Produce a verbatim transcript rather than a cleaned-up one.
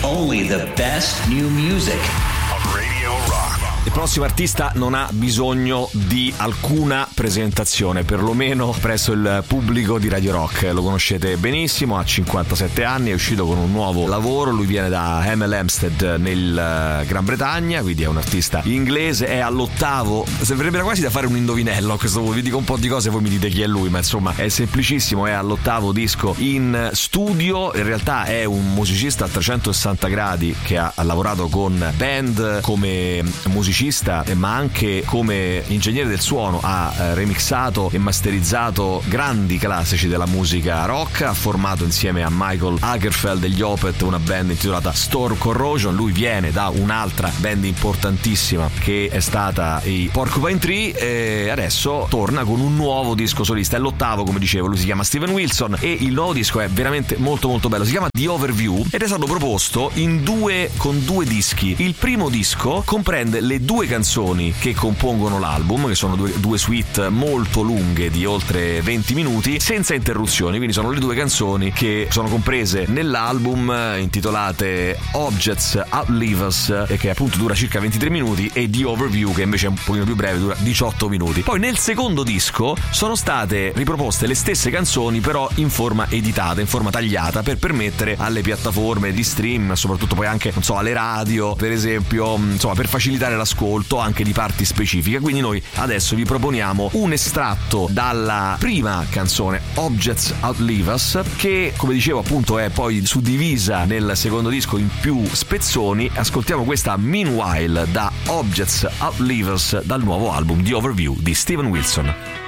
only the best new music. Il prossimo artista non ha bisogno di alcuna presentazione, perlomeno presso il pubblico di Radio Rock. Lo conoscete benissimo, ha cinquantasette anni, è uscito con un nuovo lavoro, lui viene da Hemel Hempstead nel Gran Bretagna, quindi è un artista inglese, è all'ottavo, sembrerebbe quasi da fare un indovinello a questo punto, vi dico un po' di cose e voi mi dite chi è lui, ma insomma è semplicissimo, è all'ottavo disco in studio, in realtà è un musicista a trecentosessanta gradi che ha, ha lavorato con band come musicista ma anche come ingegnere del suono, ha eh, remixato e masterizzato grandi classici della musica rock, ha formato insieme a Michael Lagerfeld degli Opeth una band intitolata Storm Corrosion, lui viene da un'altra band importantissima che è stata i Porcupine Tree e adesso torna con un nuovo disco solista, è l'ottavo come dicevo, lui si chiama Steven Wilson e il nuovo disco è veramente molto molto bello, si chiama The Overview ed è stato proposto in due con due dischi. Il primo disco comprende le due canzoni che compongono l'album, che sono due, due suite molto lunghe di oltre venti minuti senza interruzioni, quindi sono le due canzoni che sono comprese nell'album intitolate Objects Outlive Us e che appunto dura circa ventitré minuti e The Overview che invece è un pochino più breve, dura diciotto minuti. Poi nel secondo disco sono state riproposte le stesse canzoni però in forma editata, in forma tagliata per permettere alle piattaforme di stream, soprattutto poi anche non so alle radio per esempio, insomma per facilitare l'ascolto anche di parti specifiche. Quindi noi adesso vi proponiamo un estratto dalla prima canzone Objects Outlive Us che come dicevo appunto è poi suddivisa nel secondo disco in più spezzoni. Ascoltiamo questa Meanwhile da Objects Outlive Us dal nuovo album The Overview di Steven Wilson.